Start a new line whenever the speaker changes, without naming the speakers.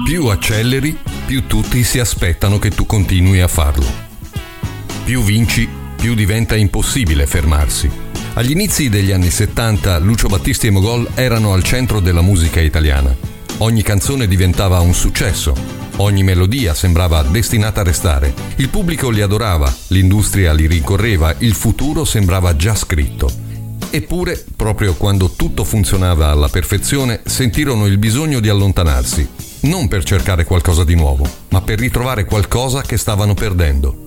Più acceleri, più tutti si aspettano che tu continui a farlo. Più vinci, più diventa impossibile fermarsi. Agli inizi degli anni 70, Lucio Battisti e Mogol erano al centro della musica italiana. Ogni canzone diventava un successo. Ogni melodia sembrava destinata a restare. Il pubblico li adorava, l'industria li rincorreva, il futuro sembrava già scritto. Eppure, proprio quando tutto funzionava alla perfezione, sentirono il bisogno di allontanarsi. Non per cercare qualcosa di nuovo, ma per ritrovare qualcosa che stavano perdendo.